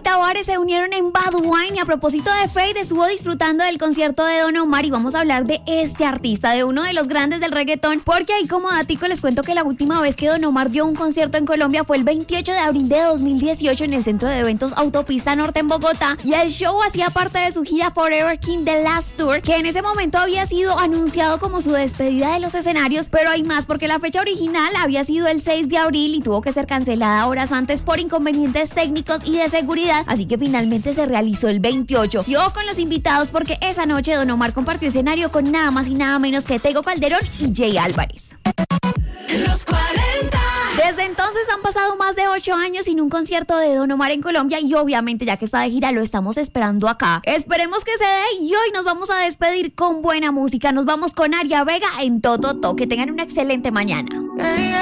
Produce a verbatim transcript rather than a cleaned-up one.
Tavares se unieron en Bad Wine y a propósito de Feid estuvo disfrutando del concierto de Don Omar y vamos a hablar de este artista, de uno de los grandes del reggaetón, porque ahí como datico les cuento que la última vez que Don Omar dio un concierto en Colombia fue el veintiocho de abril de dos mil dieciocho en el Centro de Eventos Autopista Norte en Bogotá y el show hacía parte de su gira Forever King The Last Tour, que en ese momento había sido anunciado como su despedida de los escenarios, pero hay más porque la fecha original había sido el seis de abril y tuvo que ser cancelada horas antes por inconvenientes técnicos y de seguridad, así que finalmente se realizó el veintiocho. Y ojo con los invitados porque esa noche Don Omar compartió escenario con nada más y nada menos que Tego Calderón y Jay Álvarez. Los cuarenta. Desde entonces han pasado más de ocho años sin un concierto de Don Omar en Colombia y obviamente ya que está de gira lo estamos esperando acá. Esperemos que se dé y hoy nos vamos a despedir con buena música. Nos vamos con Aria Vega en Tototo. Que tengan una excelente mañana.